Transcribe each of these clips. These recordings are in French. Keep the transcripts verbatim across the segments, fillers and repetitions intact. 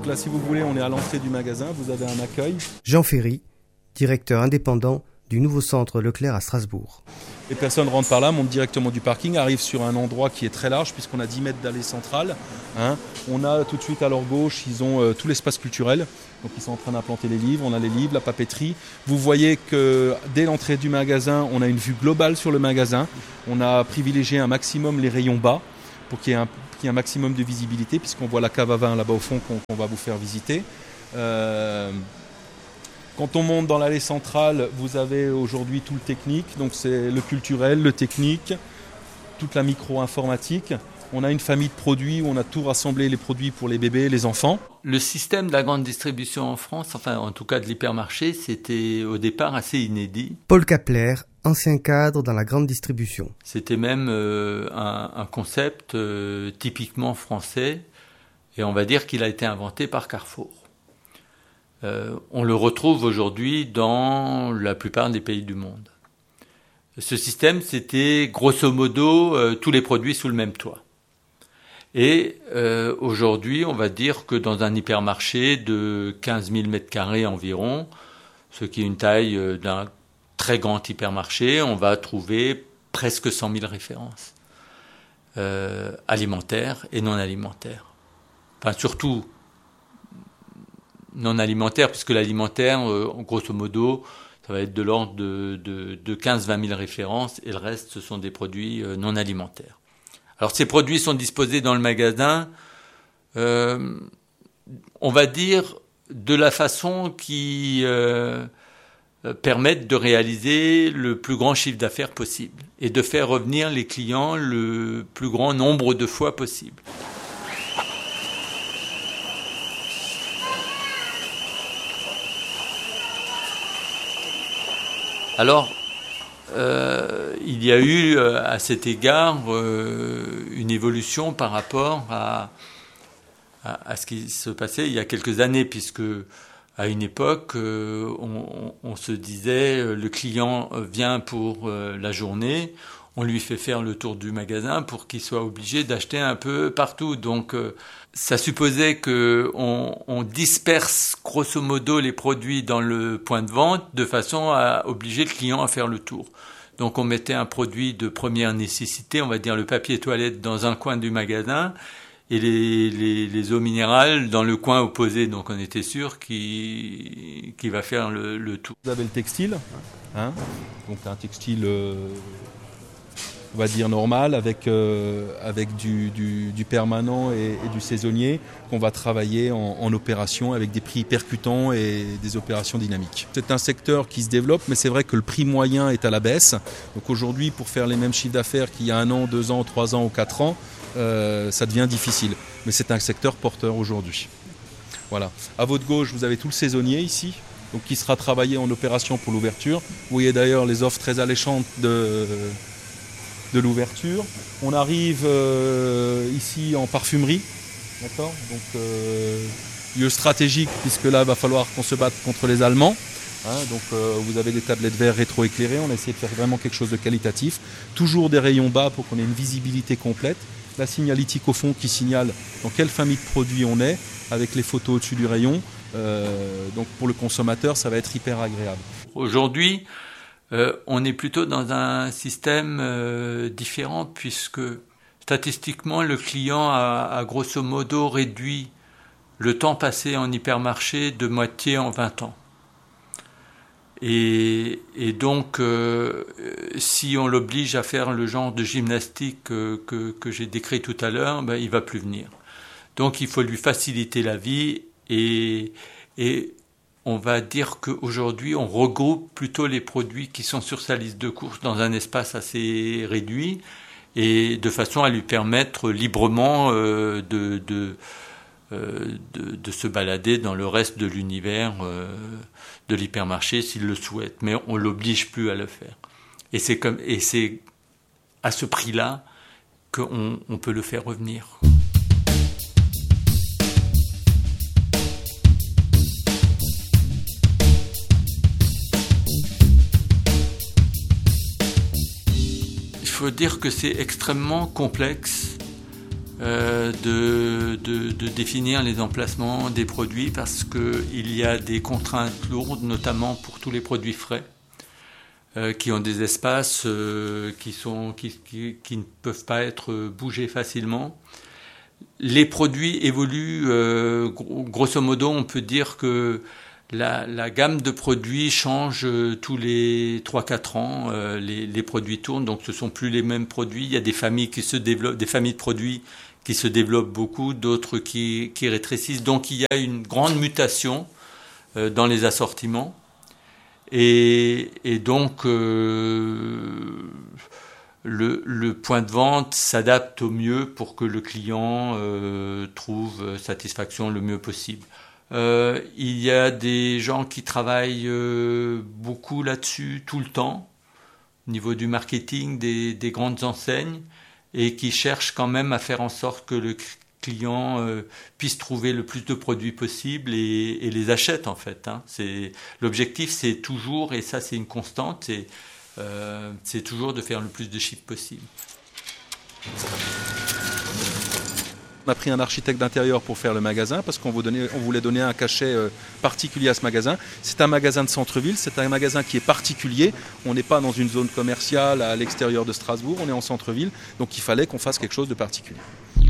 là, si vous voulez, on est à l'entrée du magasin, vous avez un accueil. Jean Ferry, directeur indépendant du nouveau centre Leclerc à Strasbourg. Les personnes rentrent par là, montent directement du parking, arrivent sur un endroit qui est très large puisqu'on a dix mètres d'allée centrale. Hein. On a tout de suite à leur gauche, ils ont euh, tout l'espace culturel. Donc ils sont en train d'implanter les livres, on a les livres, la papeterie. Vous voyez que dès l'entrée du magasin, on a une vue globale sur le magasin. On a privilégié un maximum les rayons bas pour qu'il y ait un, qu'il y ait un maximum de visibilité puisqu'on voit la cave à vin là-bas au fond qu'on, qu'on va vous faire visiter. Euh, Quand on monte dans l'allée centrale, vous avez aujourd'hui tout le technique, donc c'est le culturel, le technique, toute la micro-informatique. On a une famille de produits où on a tout rassemblé, les produits pour les bébés, les enfants. Le système de la grande distribution en France, enfin en tout cas de l'hypermarché, c'était au départ assez inédit. Paul Kapler, ancien cadre dans la grande distribution. C'était même euh, un, un concept euh, typiquement français, et on va dire qu'il a été inventé par Carrefour. Euh, on le retrouve aujourd'hui dans la plupart des pays du monde. Ce système, c'était grosso modo euh, tous les produits sous le même toit. Et euh, aujourd'hui, on va dire que dans un hypermarché de quinze mille mètres carrés environ, ce qui est une taille euh, d'un très grand hypermarché, on va trouver presque cent mille références euh, alimentaires et non alimentaires. Enfin, surtout non alimentaire, puisque l'alimentaire, euh, grosso modo, ça va être de l'ordre de, de, de quinze à vingt mille références, et le reste, ce sont des produits euh, non alimentaires. Alors, ces produits sont disposés dans le magasin, euh, on va dire, de la façon qui euh, permette de réaliser le plus grand chiffre d'affaires possible, et de faire revenir les clients le plus grand nombre de fois possible. Alors, euh, il y a eu euh, à cet égard euh, une évolution par rapport à, à, à ce qui se passait il y a quelques années, puisque à une époque, euh, on, on se disait euh, le client vient pour euh, la journée, on lui fait faire le tour du magasin pour qu'il soit obligé d'acheter un peu partout. Donc, euh, ça supposait qu'on on disperse grosso modo les produits dans le point de vente de façon à obliger le client à faire le tour. Donc, on mettait un produit de première nécessité, on va dire le papier toilette, dans un coin du magasin et les, les, les eaux minérales dans le coin opposé. Donc, on était sûr qu'il, qu'il va faire le, le tour. Vous avez le textile, hein, donc un textile... Euh... on va dire normal, avec, euh, avec du, du, du permanent et, et du saisonnier, qu'on va travailler en, en opération avec des prix percutants et des opérations dynamiques. C'est un secteur qui se développe, mais c'est vrai que le prix moyen est à la baisse. Donc aujourd'hui, pour faire les mêmes chiffres d'affaires qu'il y a un an, deux ans, trois ans ou quatre ans, euh, ça devient difficile. Mais c'est un secteur porteur aujourd'hui. Voilà. À votre gauche, vous avez tout le saisonnier ici, donc qui sera travaillé en opération pour l'ouverture. Vous voyez d'ailleurs les offres très alléchantes de... de l'ouverture. On arrive euh, ici en parfumerie, d'accord, donc euh, lieu stratégique puisque là il va falloir qu'on se batte contre les Allemands. Hein, donc euh, vous avez des tablettes verres rétro-éclairées, on a essayé de faire vraiment quelque chose de qualitatif. Toujours des rayons bas pour qu'on ait une visibilité complète. La signalétique au fond qui signale dans quelle famille de produits on est, avec les photos au-dessus du rayon. Euh, donc pour le consommateur, ça va être hyper agréable. Aujourd'hui, Euh, on est plutôt dans un système euh, différent, puisque statistiquement le client a, a grosso modo réduit le temps passé en hypermarché de moitié en vingt ans. Et, et donc euh, si on l'oblige à faire le genre de gymnastique euh, que, que j'ai décrit tout à l'heure, ben, il va plus venir. Donc il faut lui faciliter la vie et, et on va dire qu'aujourd'hui, on regroupe plutôt les produits qui sont sur sa liste de courses dans un espace assez réduit et de façon à lui permettre librement euh, de, de, euh, de, de se balader dans le reste de l'univers euh, de l'hypermarché s'il le souhaite. Mais on ne l'oblige plus à le faire. Et c'est, comme, et c'est à ce prix-là qu'on on peut le faire revenir. Il faut dire que c'est extrêmement complexe euh, de, de, de définir les emplacements des produits parce qu'il y a des contraintes lourdes, notamment pour tous les produits frais, euh, qui ont des espaces euh, qui, sont, qui, qui, qui ne peuvent pas être bougés facilement. Les produits évoluent, euh, grosso modo, on peut dire que la, la gamme de produits change tous les trois à quatre ans. Euh, les, les produits tournent, donc ce ne sont plus les mêmes produits. Il y a des familles qui se développent, des familles de produits qui se développent beaucoup, d'autres qui, qui rétrécissent. Donc il y a une grande mutation euh, dans les assortiments. Et, et donc... Euh, Le, le point de vente s'adapte au mieux pour que le client euh, trouve satisfaction le mieux possible. Euh, il y a des gens qui travaillent euh, beaucoup là-dessus tout le temps, au niveau du marketing des, des grandes enseignes, et qui cherchent quand même à faire en sorte que le client euh, puisse trouver le plus de produits possible et, et les achète en fait. Hein. C'est, l'objectif c'est toujours, et ça c'est une constante, c'est Euh, c'est toujours de faire le plus de chiffres possible. On a pris un architecte d'intérieur pour faire le magasin parce qu'on voulait donner un cachet particulier à ce magasin. C'est un magasin de centre-ville, c'est un magasin qui est particulier. On n'est pas dans une zone commerciale à l'extérieur de Strasbourg, on est en centre-ville, donc il fallait qu'on fasse quelque chose de particulier.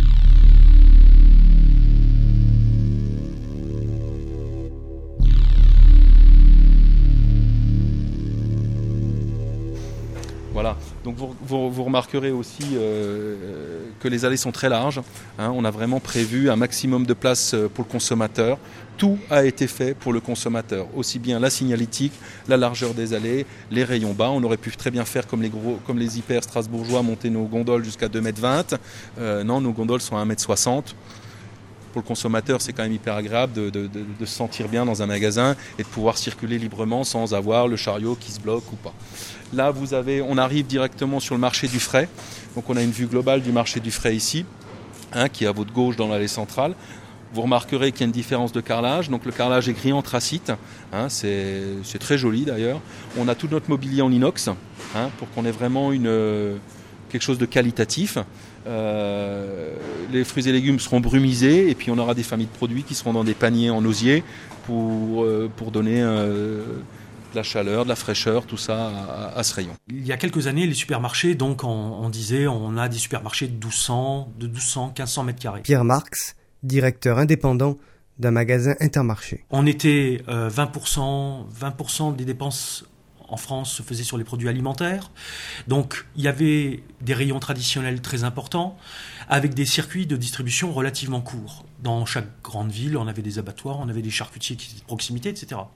Voilà, donc vous, vous, vous remarquerez aussi euh, que les allées sont très larges. Hein, on a vraiment prévu un maximum de place pour le consommateur. Tout a été fait pour le consommateur, aussi bien la signalétique, la largeur des allées, les rayons bas. On aurait pu très bien faire comme les, gros, comme les hyper strasbourgeois, monter nos gondoles jusqu'à deux mètres vingt. Euh, non, nos gondoles sont à un mètre soixante. Pour le consommateur, c'est quand même hyper agréable de, de, de, de se sentir bien dans un magasin et de pouvoir circuler librement sans avoir le chariot qui se bloque ou pas. Là, vous avez, on arrive directement sur le marché du frais. Donc, on a une vue globale du marché du frais ici, hein, qui est à votre gauche dans l'allée centrale. Vous remarquerez qu'il y a une différence de carrelage. Donc, le carrelage est gris anthracite. Hein, c'est, c'est très joli d'ailleurs. On a tout notre mobilier en inox, hein, pour qu'on ait vraiment une, quelque chose de qualitatif. Euh, les fruits et légumes seront brumisés et puis on aura des familles de produits qui seront dans des paniers en osier pour, euh, pour donner euh, de la chaleur, de la fraîcheur, tout ça à, à ce rayon. Il y a quelques années, les supermarchés, donc on, on disait on a des supermarchés de douze cents, de douze cents, quinze cents mètres carrés. Pierre Marx, directeur indépendant d'un magasin Intermarché. On était euh, vingt pour cent, vingt pour cent des dépenses en France se faisait sur les produits alimentaires. Donc il y avait des rayons traditionnels très importants avec des circuits de distribution relativement courts. Dans chaque grande ville, on avait des abattoirs, on avait des charcutiers qui étaient de proximité, et cetera.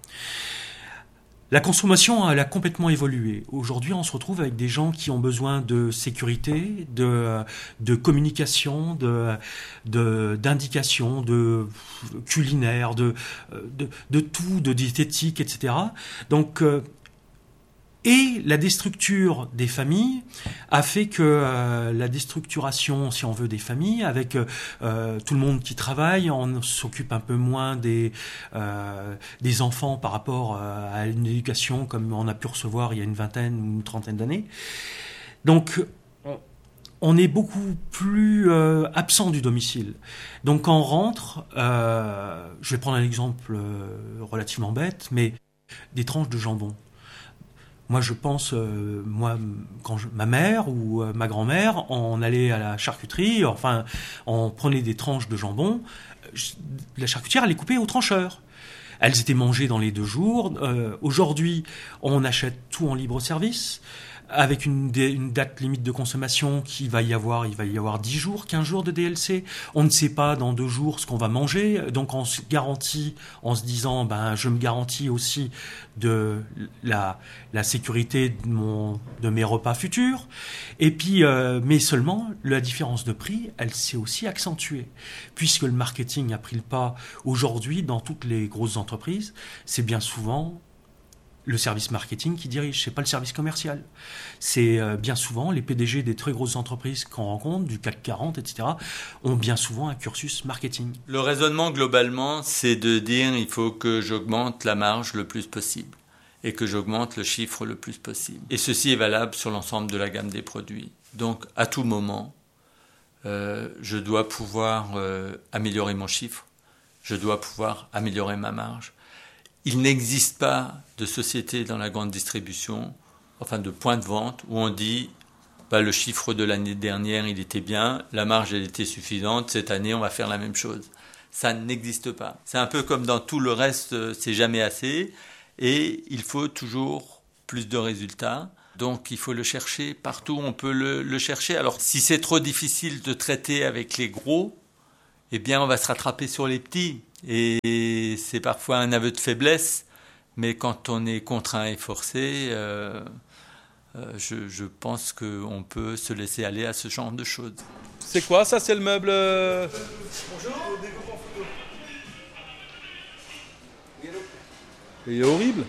La consommation, elle a complètement évolué. Aujourd'hui, on se retrouve avec des gens qui ont besoin de sécurité, de, de communication, de, de, d'indications, de culinaire, de, de, de tout, de diététique, et cetera. Donc, euh, Et la déstructure des familles a fait que euh, la déstructuration, si on veut, des familles, avec euh, tout le monde qui travaille, on s'occupe un peu moins des, euh, des enfants par rapport euh, à une éducation comme on a pu recevoir il y a une vingtaine ou une trentaine d'années. Donc, on est beaucoup plus euh, absent du domicile. Donc, quand on rentre, euh, je vais prendre un exemple euh, relativement bête, mais des tranches de jambon. Moi, je pense, euh, moi, quand je, ma mère ou euh, ma grand-mère, on allait à la charcuterie, enfin, on prenait des tranches de jambon. Je, la charcutière, elle les coupait au trancheur. Elles étaient mangées dans les deux jours. Euh, aujourd'hui, on achète tout en libre service, avec une, une date limite de consommation qui va y avoir, il va y avoir dix jours, quinze jours de D L C. On ne sait pas dans deux jours ce qu'on va manger, donc on se garantit en se disant, ben, je me garantis aussi de la, la sécurité de, mon, de mes repas futurs. Et puis, euh, mais seulement, la différence de prix, elle s'est aussi accentuée, puisque le marketing a pris le pas. Aujourd'hui, dans toutes les grosses entreprises, c'est bien souvent le service marketing qui dirige, c'est pas le service commercial. C'est euh, bien souvent les P D G des très grosses entreprises qu'on rencontre, du C A C quarante, et cetera, ont bien souvent un cursus marketing. Le raisonnement, globalement, c'est de dire il faut que j'augmente la marge le plus possible et que j'augmente le chiffre le plus possible. Et ceci est valable sur l'ensemble de la gamme des produits. Donc, à tout moment, euh, je dois pouvoir euh, améliorer mon chiffre, je dois pouvoir améliorer ma marge. Il n'existe pas de société dans la grande distribution, enfin de point de vente, où on dit bah, le chiffre de l'année dernière, il était bien, la marge, elle était suffisante, cette année, on va faire la même chose. Ça n'existe pas. C'est un peu comme dans tout le reste, c'est jamais assez, et il faut toujours plus de résultats. Donc il faut le chercher partout, on peut le, le chercher. Alors si c'est trop difficile de traiter avec les gros, eh bien on va se rattraper sur les petits. Et c'est parfois un aveu de faiblesse, mais quand on est contraint et forcé, euh, euh, je, je pense qu'on peut se laisser aller à ce genre de choses. C'est quoi ça? C'est le meuble euh... Bonjour. Il est horrible.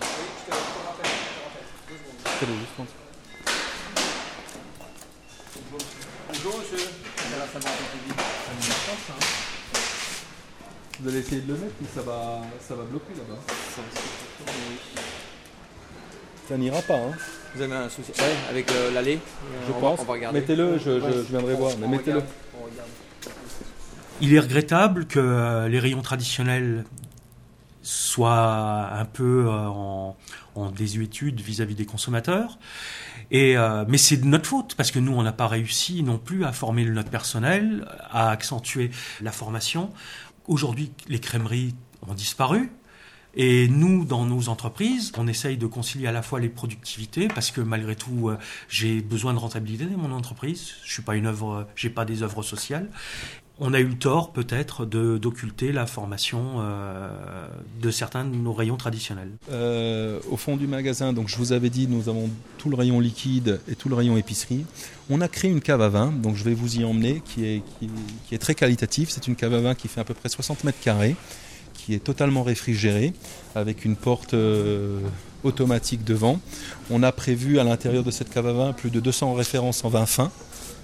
Bonjour monsieur. Vous allez essayer de le mettre, mais ça va, ça va bloquer là-bas. Ça n'ira pas, hein. Vous avez un souci ouais, avec euh, l'allée? Je on pense. Va, on va regarder. Mettez-le, je, je, je viendrai on, voir. Mais mettez-le. Regarde, regarde. Il est regrettable que euh, les rayons traditionnels soient un peu euh, en, en désuétude vis-à-vis des consommateurs. Et, euh, mais c'est de notre faute, parce que nous, on n'a pas réussi non plus à former notre personnel, à accentuer la formation. Aujourd'hui, les crèmeries ont disparu. Et nous, dans nos entreprises, on essaye de concilier à la fois les productivités, parce que malgré tout, euh, j'ai besoin de rentabilité dans mon entreprise. Je suis pas une œuvre, j'ai pas des œuvres sociales. On a eu le tort, peut-être, de, d'occulter la formation euh, de certains de nos rayons traditionnels. Euh, au fond du magasin, donc je vous avais dit, nous avons tout le rayon liquide et tout le rayon épicerie. On a créé une cave à vin, donc je vais vous y emmener, qui est, qui, qui est très qualitative. C'est une cave à vin qui fait à peu près soixante mètres carrés, qui est totalement réfrigérée, avec une porte euh, automatique devant. On a prévu à l'intérieur de cette cave à vin plus de deux cents références en vin fin.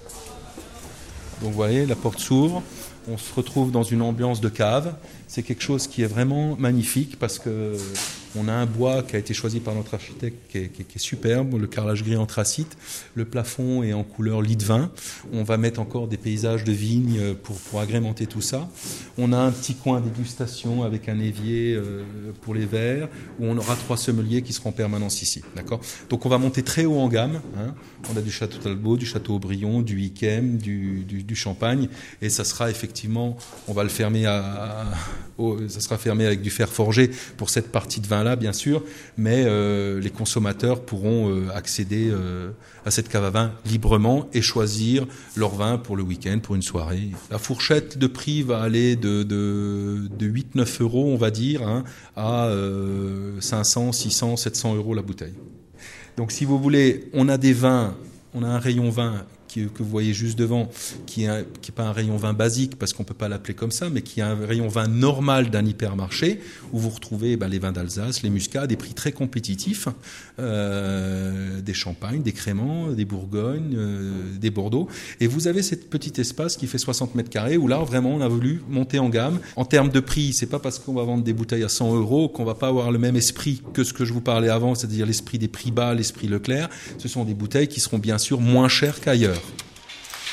Donc vous voyez, la porte s'ouvre, on se retrouve dans une ambiance de cave. C'est quelque chose qui est vraiment magnifique parce qu'on a un bois qui a été choisi par notre architecte qui est, qui est, qui est superbe, le carrelage gris anthracite. Le plafond est en couleur lit de vin. On va mettre encore des paysages de vignes pour, pour agrémenter tout ça. On a un petit coin dégustation avec un évier euh, pour les verres où on aura trois sommeliers qui seront en permanence ici. D'accord ? Donc on va monter très haut en gamme. Hein. On a du Château Talbot, du Château Aubryon, du Yquem, du, du, du Champagne. Et ça sera effectivement, on va le fermer à... à Oh, ça sera fermé avec du fer forgé pour cette partie de vin-là, bien sûr, mais euh, les consommateurs pourront euh, accéder euh, à cette cave à vin librement et choisir leur vin pour le week-end, pour une soirée. La fourchette de prix va aller de, de, de huit à neuf euros, on va dire, hein, à euh, cinq cents, six cents, sept cents euros la bouteille. Donc si vous voulez, on a des vins, on a un rayon vin Qui, que vous voyez juste devant, qui n'est pas un rayon vin basique, parce qu'on ne peut pas l'appeler comme ça, mais qui est un rayon vin normal d'un hypermarché, où vous retrouvez ben, les vins d'Alsace, les muscats, des prix très compétitifs, euh, des champagnes, des créments, des bourgognes, euh, des bordeaux. Et vous avez cet petit espace qui fait soixante mètres carrés, où là, vraiment, on a voulu monter en gamme. En termes de prix, c'est pas parce qu'on va vendre des bouteilles à cent euros qu'on va pas avoir le même esprit que ce que je vous parlais avant, c'est-à-dire l'esprit des prix bas, l'esprit Leclerc. Ce sont des bouteilles qui seront bien sûr moins chères qu'ailleurs.